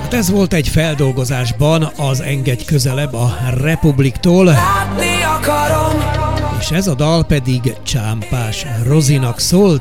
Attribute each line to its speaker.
Speaker 1: Ez volt egy feldolgozásban az Engedj közelebb a Republiktól, és ez a dal pedig Csámpás Rozinak szólt.